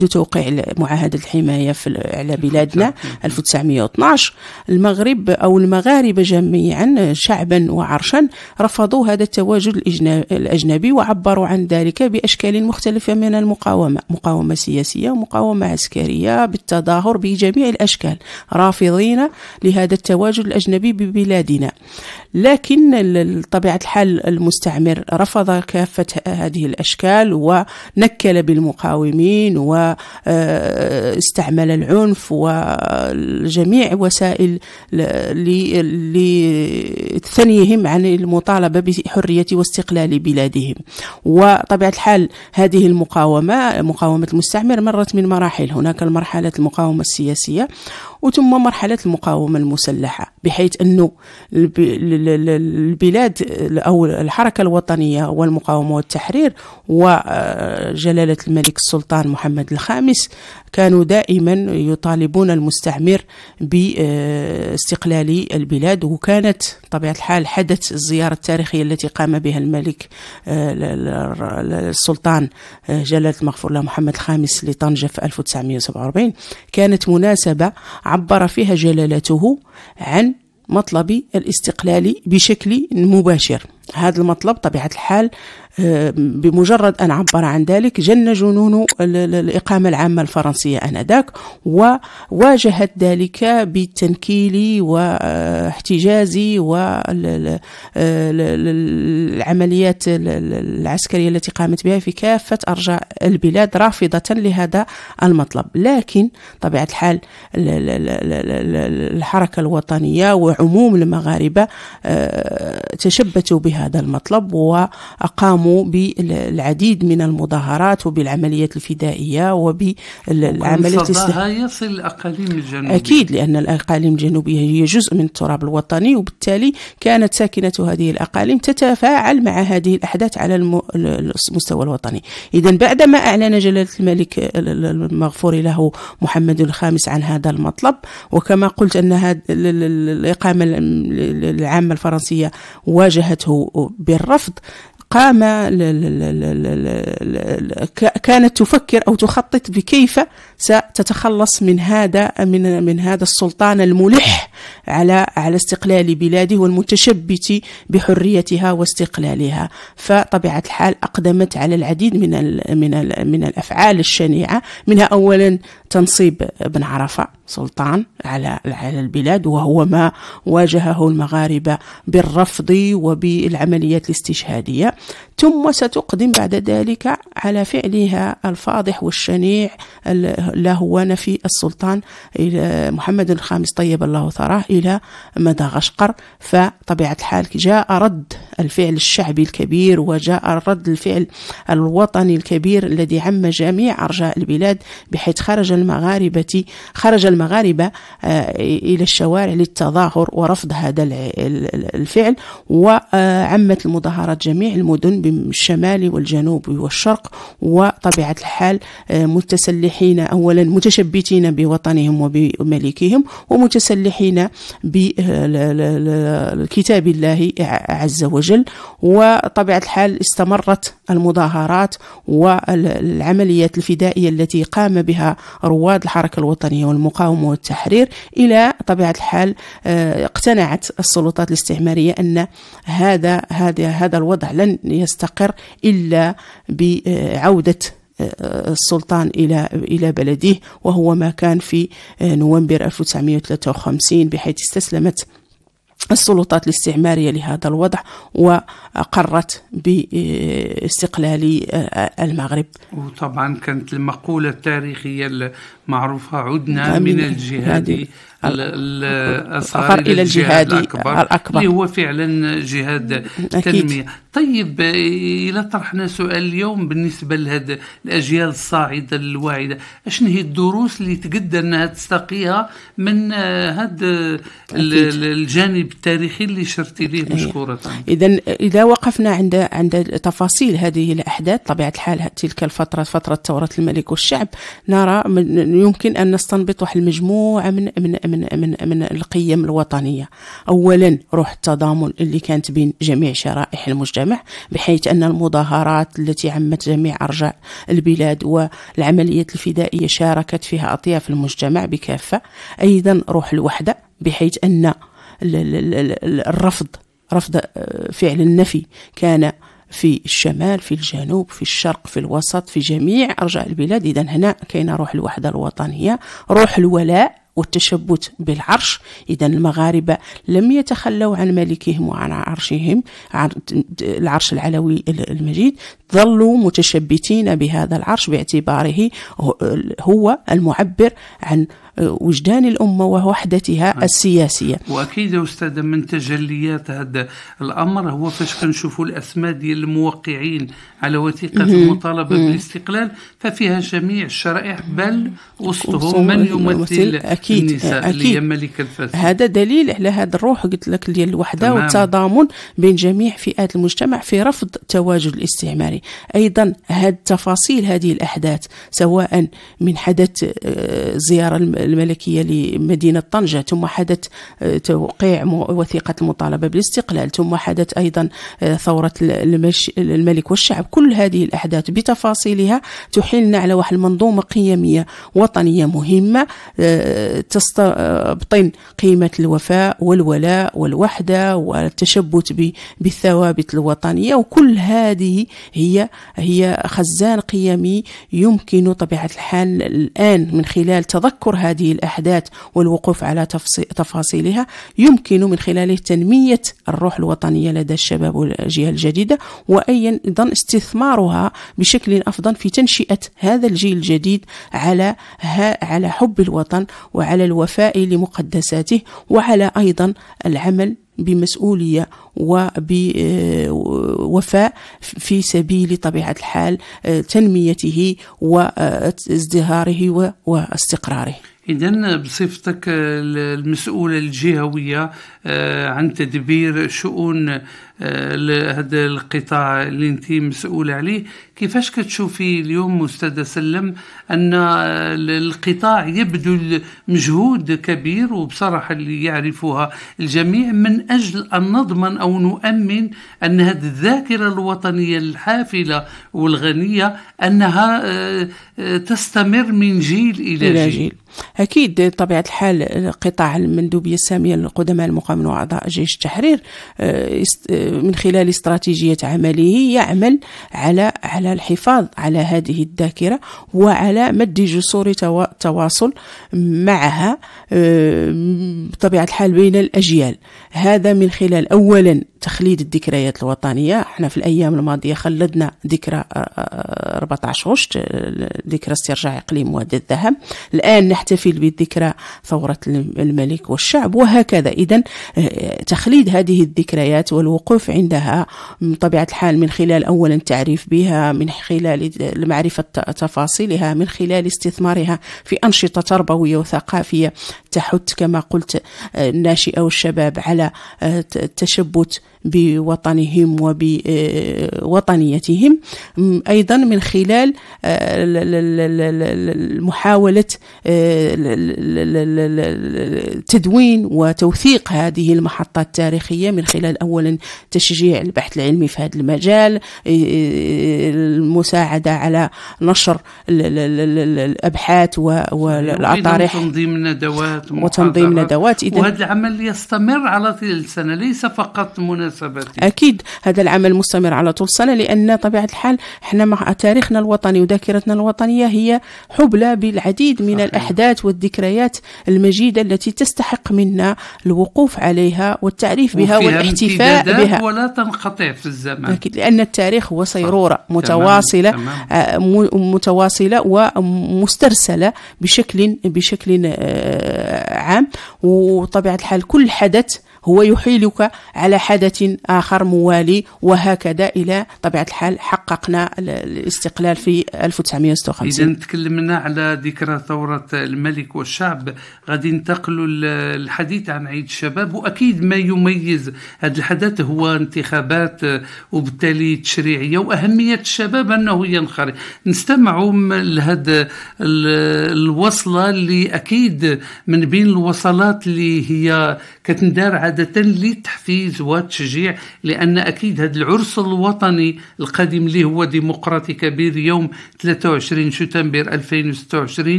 توقيع معاهدة الحماية على بلادنا 1912 المغرب أو المغاربة جميعا شعبا وعرشا رفضوا هذا التواجد الأجنبي، وعبروا عن ذلك بأشكال مختلفة من المقاومة، مقاومة سياسية ومقاومة عسكرية بالتظاهر بجميع الأشكال، رافضين لهذا التواجد الأجنبي ببلادنا. لكن طبيعة الحال المستعمر رفض كافة هذه الأشكال ونكل بالمقاومين واستعمل العنف وجميع وسائل لثنيهم عن المطالبة بحرية واستقلال بلادهم. وطبيعة الحال هذه مقاومة المستعمر مرت من مراحل، هناك مرحلة المقاومة السياسية وثم مرحلة المقاومة المسلحة، بحيث أنه البلاد أو الحركة الوطنية والمقاومة والتحرير وجلالة الملك السلطان محمد الخامس كانوا دائما يطالبون المستعمر باستقلال البلاد. وكانت طبيعة الحال حدث الزيارة التاريخية التي قام بها الملك السلطان جلالة المغفور له محمد الخامس لطنجة في 1947 كانت مناسبة عبر فيها جلالته عن مطلب الاستقلال بشكل مباشر. هذا المطلب طبيعة الحال بمجرد أن عبر عن ذلك جن جنون الإقامة العامة الفرنسية آنذاك، وواجهت ذلك بالتنكيل واحتجاز والعمليات العسكرية التي قامت بها في كافة أرجاء البلاد رافضة لهذا المطلب. لكن طبيعة الحال الحركة الوطنية وعموم المغاربة تشبتوا بهذا المطلب وأقاموا بالعديد من المظاهرات وبالعمليات الفدائية وبالعمليات يصل الأقاليم الجنوبية. أكيد، لأن الأقاليم الجنوبية هي جزء من التراب الوطني، وبالتالي كانت ساكنة هذه الأقاليم تتفاعل مع هذه الأحداث على المستوى الوطني. إذن بعدما أعلن جلالة الملك المغفور له محمد الخامس عن هذا المطلب، وكما قلت أن هذه الإقامة العامة الفرنسية واجهته بالرفض، كانت تفكر أو تخطط بكيف ستتخلص من هذا السلطان الملح على استقلال بلاده والمتشبت بحريتها واستقلالها. فطبيعة الحال أقدمت على العديد من الأفعال الشنيعة، منها أولا تنصيب بن عرفة سلطان على البلاد، وهو ما واجهه المغاربة بالرفض وبالعمليات الاستشهادية، ثم ستقدم بعد ذلك على فعلها الفاضح والشنيع له ونفي السلطان محمد الخامس طيب الله ثراه إلى مدغشقر. فطبيعة الحال جاء رد الفعل الشعبي الكبير، وجاء رد الفعل الوطني الكبير الذي عم جميع أرجاء البلاد، بحيث خرج المغاربة إلى الشوارع للتظاهر ورفض هذا الفعل، وعمت المظاهرات جميع المدن بالشمال والجنوب والشرق. وطبيعة الحال متسلحين أولا متشبتين بوطنهم وبملكهم، ومتسلحين بكتاب الله عز وجل. وطبيعة الحال استمرت المظاهرات والعمليات الفدائية التي قام بها رواد الحركة الوطنية والمقاومة والتحرير، إلى طبيعة الحال اقتنعت السلطات الاستعمارية أن هذا الوضع لن يستقر إلا بعودة السلطان إلى بلده، وهو ما كان في نوفمبر 1953، بحيث استسلمت السلطات الاستعمارية لهذا الوضع وقرت باستقلال المغرب. وطبعا كانت المقولة التاريخية المعروفة عدنا من الجهاد الأصغر إلى الجهاد الأكبر، اللي هو فعلا جهاد تنمية. طيب، إلى طرحنا سؤال اليوم بالنسبة لهذه الأجيال الصاعدة الواعدة، أشن هي الدروس اللي تقدر أنها تستقيها من هذا الجانب التاريخي اللي شرتي ليه مشكورة؟ إذا وقفنا عند تفاصيل هذه الأحداث، طبيعة الحال تلك الفترة فترة ثورة الملك والشعب، نرى يمكن أن نستنبط واحد المجموعة من القيم الوطنية. أولا روح التضامن اللي كانت بين جميع شرائح المجتمع المجتمع، بحيث أن المظاهرات التي عمت جميع أرجاء البلاد والعمليات الفدائية شاركت فيها أطياف المجتمع بكافة. أيضا روح الوحدة، بحيث أن رفض فعل النفي كان في الشمال، في الجنوب، في الشرق، في الوسط، في جميع أرجاء البلاد. إذن هنا كاين روح الوحدة الوطنية، روح الولاء والتشبت بالعرش. إذن المغاربة لم يتخلوا عن ملكهم وعن عرشهم، عن العرش العلوي المجيد، ظلوا متشبتين بهذا العرش باعتباره هو المعبر عن وجدان الأمة ووحدتها السياسية. وأكيد أستاذ من تجليات هذا الأمر هو فاش كنشوفوا الأسماء ديال الموقعين على وثيقة المطالبة بالاستقلال، ففيها جميع الشرائح، بل وسطهم من يمثل النساء اللي هي ملكة الفاسد. هذا دليل على هذا الروح قلت لك ديال الوحدة والتضامن بين جميع فئات المجتمع في رفض التواجد الاستعماري. أيضا هذه تفاصيل هذه الأحداث، سواء من حدث زيارة الملكية لمدينة طنجة، ثم حدث توقيع وثيقة المطالبة بالاستقلال، ثم حدث أيضا ثورة الملك والشعب، كل هذه الأحداث بتفاصيلها تحيلنا على واحد المنظومة قيمية وطنية مهمة تستبطن قيمة الوفاء والولاء والوحدة والتشبت بالثوابت الوطنية. وكل هذه هي خزان قيمي يمكن طبيعة الحال الآن من خلال تذكر هذه الأحداث والوقوف على تفاصيلها، يمكن من خلاله تنمية الروح الوطنية لدى الشباب والأجيال الجديدة، وأيضا استثمارها بشكل أفضل في تنشئة هذا الجيل الجديد على حب الوطن وعلى الوفاء لمقدساته، وعلى أيضا العمل بمسؤولية وبوفاء في سبيل طبيعة الحال تنميته وازدهاره واستقراره. إذن بصفتك المسؤولة الجهوية عن تدبير شؤون هذا القطاع اللي انت مسؤولة عليه، كيفاش كتشوفي اليوم أستاذة سلم أن القطاع يبذل مجهود كبير، وبصراحة اللي يعرفها الجميع، من أجل أن نضمن أو نؤمن أن هذه الذاكرة الوطنية الحافلة والغنية أنها تستمر من جيل إلى جيل؟ أكيد طبيعة الحال قطاع المندوبية السامية للقدماء المقاومين وأعضاء جيش التحرير من خلال استراتيجية عمله يعمل على الحفاظ على هذه الذاكرة وعلى مد جسور تواصل معها بطبيعة الحال بين الأجيال. هذا من خلال أولا تخليد الذكريات الوطنية. احنا في الأيام الماضية خلدنا ذكرى 14 غشت، ذكرى استرجاع إقليم وادي الذهب. الآن نحتفل بذكرى ثورة الملك والشعب، وهكذا. إذن تخليد هذه الذكريات والوقوف عندها بطبيعة الحال من خلال أولا التعريف بها، من خلال معرفة تفاصيلها، من خلال استثمارها في أنشطة تربوية وثقافية تحث كما قلت الناشئة والشباب على التشبت بوطنهم وبوطنيتهم. أيضا من خلال محاولة تدوين وتوثيق هذه المحطات التاريخية من خلال أولا تشجيع البحث العلمي في هذا المجال، المساعدة على نشر الأبحاث والأطارح، وتنظيم ندوات. وهذا العمل يستمر على طول السنة، ليس فقط مناسبات. أكيد هذا العمل مستمر على طول السنة، لأن طبيعة الحال احنا مع تاريخنا الوطني وذاكرتنا الوطنية هي حبلى بالعديد من الأحداث والذكريات المجيدة التي تستحق منا الوقوف عليها والتعريف بها والاحتفاء بها، ولا تنقطع في الزمن. أكيد، لأن التاريخ هو صيرورة متواصلة متواصلة ومسترسلة بشكل عام. وطبيعة الحال كل حدث هو يحيلك على حدث آخر موالي، وهكذا إلى طبيعة الحال حققنا الاستقلال في 1956. إذا تكلمنا على ذكرى ثورة الملك والشعب، غادي ننتقلوا الحديث عن عيد الشباب. وأكيد ما يميز هذا الحدث هو انتخابات وبالتالي تشريعية، وأهمية الشباب أنه ينخرط. نستمعوا لهذا الوصلة اللي أكيد من بين الوصلات اللي هي كتندار على عادة لتحفيز وتشجيع، لأن أكيد هذا العرس الوطني القادم اللي هو ديمقراطي كبير يوم 23 شتنبر 2026